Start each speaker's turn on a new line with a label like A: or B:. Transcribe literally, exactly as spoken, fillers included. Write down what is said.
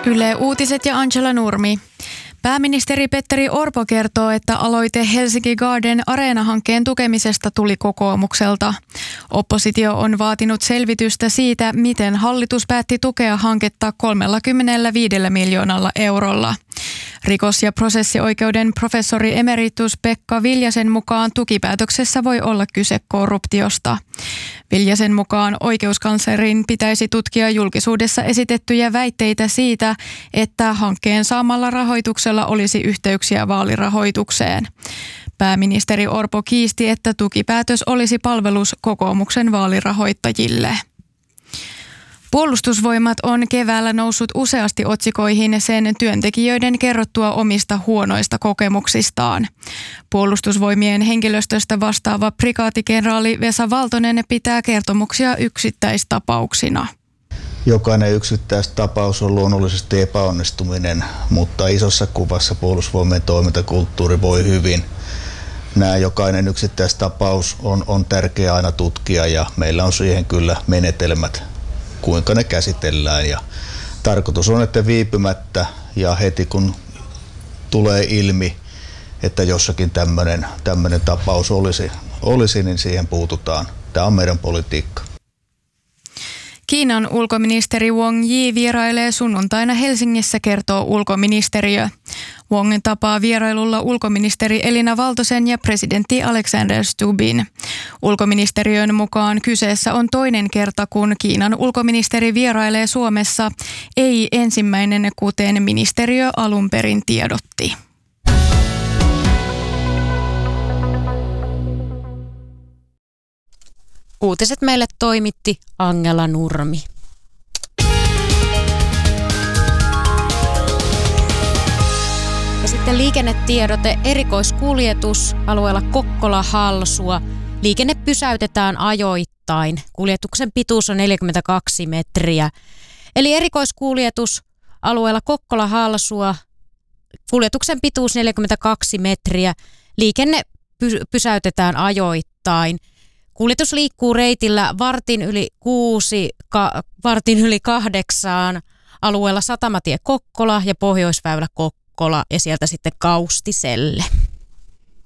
A: Yle Uutiset ja Angela Nurmi. Pääministeri Petteri Orpo kertoo, että aloite Helsinki Garden Areena-hankkeen tukemisesta tuli kokoomukselta. Oppositio on vaatinut selvitystä siitä, miten hallitus päätti tukea hanketta kolmekymmentäviisi miljoonalla eurolla. Rikos- ja prosessioikeuden professori emeritus Pekka Viljasen mukaan tukipäätöksessä voi olla kyse korruptiosta. Viljasen mukaan oikeuskanslerin pitäisi tutkia julkisuudessa esitettyjä väitteitä siitä, että hankkeen saamalla rahoituksella olisi yhteyksiä vaalirahoitukseen. Pääministeri Orpo kiisti, että tukipäätös olisi palvelus kokoomuksen vaalirahoittajille. Puolustusvoimat on keväällä noussut useasti otsikoihin sen työntekijöiden kerrottua omista huonoista kokemuksistaan. Puolustusvoimien henkilöstöstä vastaava prikaatikenraali Vesa Valtonen pitää kertomuksia yksittäistapauksina.
B: Jokainen yksittäistapaus on luonnollisesti epäonnistuminen, mutta isossa kuvassa Puolustusvoimien toimintakulttuuri voi hyvin. Nämä jokainen yksittäistapaus on, on tärkeää aina tutkia ja meillä on siihen kyllä menetelmät, kuinka ne käsitellään. Ja tarkoitus on, että viipymättä ja heti kun tulee ilmi, että jossakin tämmöinen, tämmöinen tapaus olisi, olisi, niin siihen puututaan. Tämä on meidän politiikka.
A: Kiinan ulkoministeri Wang Yi vierailee sunnuntaina Helsingissä, kertoo ulkoministeriö. Wang tapaa vierailulla ulkoministeri Elina Valtosen ja presidentti Alexander Stubbin. Ulkoministeriön mukaan kyseessä on toinen kerta, kun Kiinan ulkoministeri vierailee Suomessa, ei ensimmäinen, kuten ministeriö alun perin tiedotti.
C: Uutiset meille toimitti Angela Nurmi. Ja sitten liikennetiedote, erikoiskuljetus alueella Kokkola-Halsua. Liikenne pysäytetään ajoittain. Kuljetuksen pituus on neljäkymmentäkaksi metriä. Eli erikoiskuljetus alueella Kokkola-Halsua. Kuljetuksen pituus neljäkymmentäkaksi metriä. Liikenne py- pysäytetään ajoittain. Kuljetus liikkuu reitillä vartin yli kuusi, ka, vartin yli kahdeksaan alueella Satamatie Kokkola ja Pohjoisväylä Kokkola ja sieltä sitten Kaustiselle.